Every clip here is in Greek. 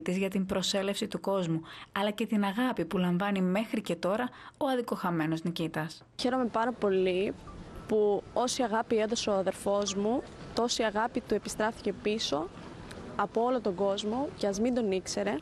της για την προσέλευση του κόσμου, αλλά και την αγάπη που λαμβάνει μέχρι και τώρα ο αδικοχαμένος Νικήτας. Χαίρομαι πάρα πολύ που όση αγάπη έδωσε ο αδερφός μου, τόση αγάπη του επιστράφηκε πίσω από όλο τον κόσμο και ας μην τον ήξερε.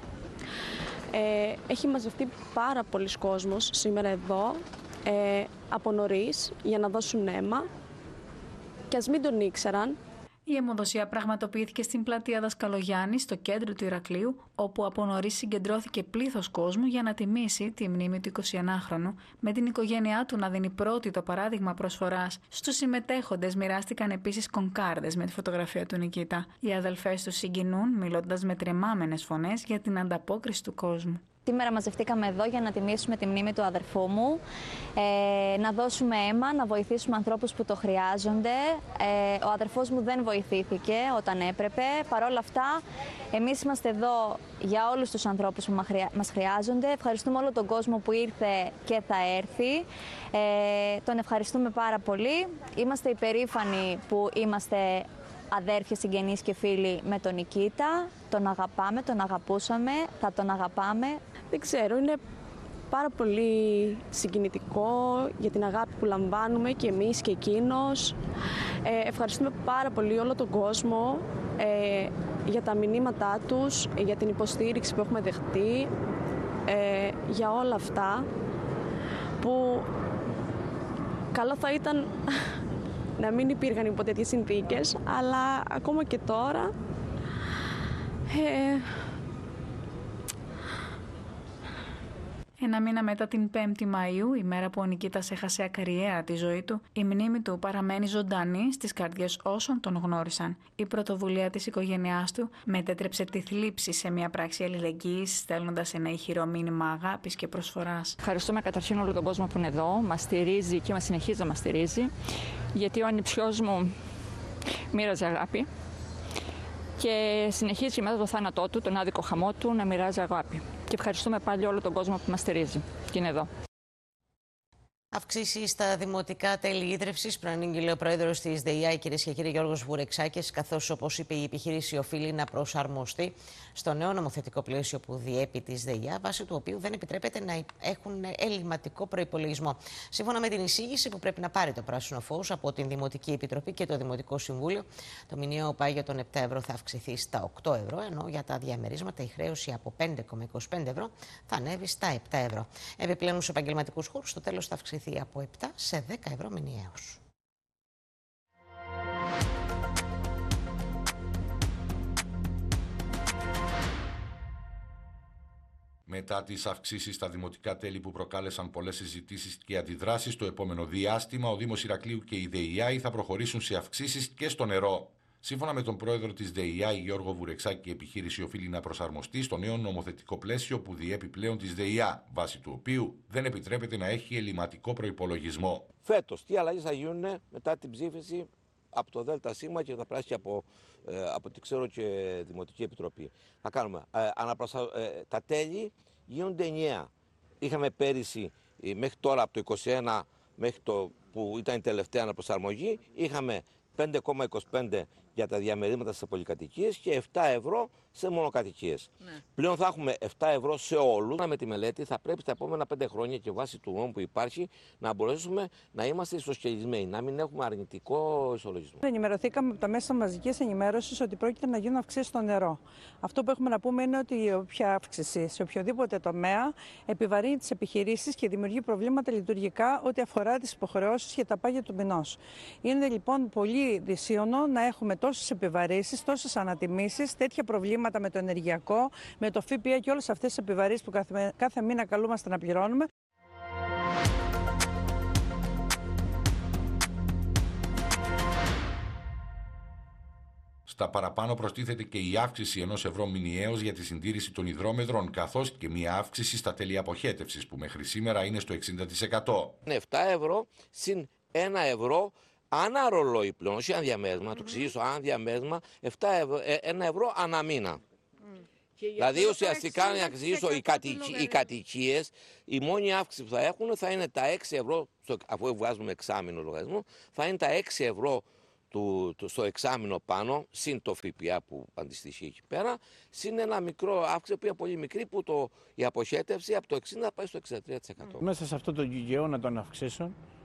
Έχει μαζευτεί πάρα πολλοί κόσμος σήμερα εδώ, από νωρίς, για να δώσουν αίμα και ας μην τον ήξεραν. Η αιμοδοσία πραγματοποιήθηκε στην πλατεία Δασκαλογιάννη, στο κέντρο του Ηρακλείου, όπου από νωρίς συγκεντρώθηκε πλήθος κόσμου για να τιμήσει τη μνήμη του 21χρονου, με την οικογένειά του να δίνει πρώτη το παράδειγμα προσφοράς. Στους συμμετέχοντες μοιράστηκαν επίσης κονκάρδες με τη φωτογραφία του Νικήτα. Οι αδελφές του συγκινούν, μιλώντας με τρεμάμενες φωνές για την ανταπόκριση του κόσμου. Σήμερα μαζευτήκαμε εδώ για να τιμήσουμε τη μνήμη του αδερφού μου, να δώσουμε αίμα, να βοηθήσουμε ανθρώπους που το χρειάζονται. Ο αδερφός μου δεν βοηθήθηκε όταν έπρεπε. Παρ' όλα αυτά, εμείς είμαστε εδώ για όλους τους ανθρώπους που μας χρειάζονται. Ευχαριστούμε όλο τον κόσμο που ήρθε και θα έρθει. Τον ευχαριστούμε πάρα πολύ. Είμαστε υπερήφανοι που είμαστε αδέρφια, συγγενείς και φίλοι με τον Νικήτα. Τον αγαπάμε, τον αγαπούσαμε, θα τον αγαπάμε. Δεν ξέρω, είναι πάρα πολύ συγκινητικό για την αγάπη που λαμβάνουμε και εμείς και εκείνος. Ευχαριστούμε πάρα πολύ όλο τον κόσμο για τα μηνύματά τους, για την υποστήριξη που έχουμε δεχτεί, για όλα αυτά που καλό θα ήταν να μην υπήρχαν υπό τέτοιες συνθήκες, αλλά ακόμα και τώρα Ένα μήνα μετά την 5η Μαΐου, η μέρα που ο Νικήτας έχασε ακαριέα τη ζωή του, η μνήμη του παραμένει ζωντανή στις καρδιές όσων τον γνώρισαν. Η πρωτοβουλία της οικογένειάς του μετέτρεψε τη θλίψη σε μια πράξη αλληλεγγύης, στέλνοντας ένα ηχηρό μήνυμα αγάπης και προσφοράς. Ευχαριστούμε καταρχήν όλο τον κόσμο που είναι εδώ, μας στηρίζει και μας συνεχίζει να μας στηρίζει, γιατί ο ανιψιός μου μοίραζε αγάπη και συνεχίζει μετά το θάνατό του, τον άδικο χαμό του, να μοιράζει αγάπη. Και ευχαριστούμε πάλι όλο τον κόσμο που μας στηρίζει και είναι εδώ. Αυξήσεις στα δημοτικά τέλη ίδρυυσης, προανήγγειλε ο πρόεδρος της ΔΕΙΑ, κυρίες και κύριοι, Γιώργος Βουρεξάκης, καθώς, όπως είπε, η επιχείρηση οφείλει να προσαρμοστεί στο νέο νομοθετικό πλαίσιο που διέπει της ΔΕΙΑ, βάσει του οποίου δεν επιτρέπεται να έχουν ελλειμματικό προϋπολογισμό. Σύμφωνα με την εισήγηση που πρέπει να πάρει το πράσινο φως από την Δημοτική Επιτροπή και το Δημοτικό Συμβούλιο, το μηνιαίο πάγιο των 7 ευρώ θα αυξηθεί στα 8 ευρώ, ενώ για τα διαμερίσματα η χρέωση από 5,25 ευρώ θα ανέβει στα 7 ευρώ. Επιπλέον, στους επαγγελματικούς χώρους το τέλος θα αυξηθεί από 7 σε 10 ευρώ μηνιαίως. Μετά τις αυξήσεις στα δημοτικά τέλη που προκάλεσαν πολλές συζητήσεις και αντιδράσεις, το επόμενο διάστημα ο Δήμος Ηρακλείου και η ΔΕΙΑ θα προχωρήσουν σε αυξήσεις και στο νερό. Σύμφωνα με τον πρόεδρο της ΔΕΙΑ, Γιώργο Βουρεξάκη, η επιχείρηση οφείλει να προσαρμοστεί στο νέο νομοθετικό πλαίσιο που διέπει πλέον της ΔΕΙΑ, βάσει του οποίου δεν επιτρέπεται να έχει ελλειμματικό προϋπολογισμό. Φέτος, τι αλλαγές θα γίνουν μετά την ψήφιση από το ΔΣ και θα πράσει από ό,τι ξέρω και Δημοτική Επιτροπή. Θα κάνουμε. Τα τέλη γίνονται 9. Είχαμε πέρυσι μέχρι τώρα από το 21 μέχρι το που ήταν η τελευταία αναπροσαρμογή, είχαμε 5,25 για τα διαμερίσματα στις πολυκατοικίες και 7 ευρώ σε μονοκατοικίες. Ναι. Πλέον θα έχουμε 7 ευρώ σε όλους. Με τη μελέτη θα πρέπει στα επόμενα 5 χρόνια και βάσει του νόμου που υπάρχει να μπορέσουμε να είμαστε ισοσκελισμένοι, να μην έχουμε αρνητικό ισολογισμό. Ενημερωθήκαμε από τα μέσα μαζικής ενημέρωσης ότι πρόκειται να γίνουν αυξήσεις στο νερό. Αυτό που έχουμε να πούμε είναι ότι η όποια αύξηση σε οποιοδήποτε τομέα επιβαρύνει τις επιχειρήσεις και δημιουργεί προβλήματα λειτουργικά ό,τι αφορά τις υποχρεώσεις και τα πάγια του μηνός. Είναι λοιπόν πολύ δυσίωνο να έχουμε τόσες επιβαρύσεις, τόσες ανατιμήσεις, τέτοια προβλήματα με το ενεργειακό, με το ΦΠΑ και όλες αυτές τις επιβαρύσεις που κάθε μήνα καλούμαστε να πληρώνουμε. Στα παραπάνω προστίθεται και η αύξηση 1 ευρώ μηνιαίως για τη συντήρηση των υδρόμετρων, καθώς και μια αύξηση στα τέλη αποχέτευσης που μέχρι σήμερα είναι στο 60%. Είναι 7 ευρώ συν 1 ευρώ ανά ρολόι πλέον, όχι αν διαμέρισμα, να το εξηγήσω, αν διαμέρισμα 1 ευρώ ανά μήνα. Δηλαδή ουσιαστικά να εξηγήσω οι κατοικίες, η μόνη αύξηση που θα έχουν θα είναι τα 6 ευρώ, αφού βγάζουμε εξάμηνο λογαριασμό, θα είναι τα 6 ευρώ στο εξάμηνο πάνω, συν το ΦΠΑ που αντιστοιχεί εκεί πέρα, συν ένα μικρό αύξηση, που είναι πολύ μικρή, που η αποχέτευση από το 60% πάει στο 63%. Μέσα σε αυτό το γκυγιό να τον αυξήσουν,